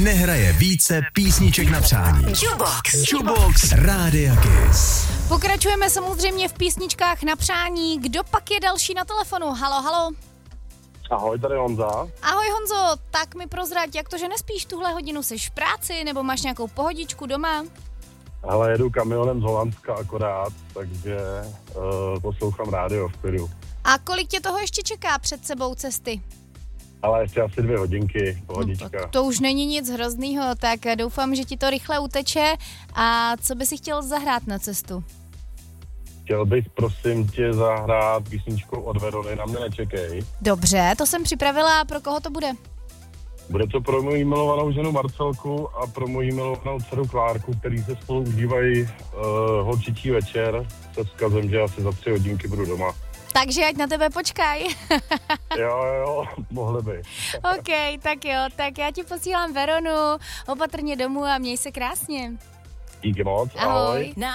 nehraje více písniček na přání. Jukebox Rádia Kiss. Pokračujeme samozřejmě v písničkách na přání. Kdo pak je další na telefonu? Halo. Ahoj, tady Honza. Ahoj Honzo, tak mi prozrať, jak to, že nespíš tuhle hodinu, jsi v práci nebo máš nějakou pohodičku doma? Hele, jedu kamionem z Holandska akorát, takže poslouchám rádio v klidu. A kolik tě toho ještě čeká před sebou cesty? Ale ještě asi 2 hodinky, pohodička. No, to už není nic hroznýho, tak doufám, že ti to rychle uteče. A co by si chtěl zahrát na cestu? Chtěl bych, prosím tě, zahrát písničku od Verony Na mě nečekej. Dobře, to jsem připravila. Pro koho to bude? Bude to pro moji milovanou ženu Marcelku a pro moji milovanou dceru Klárku, který se spolu užívají holčičí večer se vzkazem, že asi za 3 hodinky budu doma. Takže ať na tebe počkají. Jo, mohli by. OK, tak já ti posílám Veronu, opatrně domů a měj se krásně. Díky moc, ahoj.